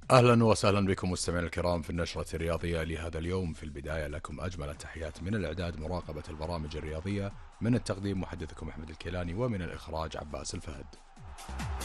أهلا وسهلا بكم مستمعينا الكرام في النشرة الرياضية لهذا اليوم. في البداية لكم أجمل التحيات من الإعداد مراقبة البرامج الرياضية، من التقديم محدثكم أحمد الكيلاني، ومن الإخراج عباس الفهد.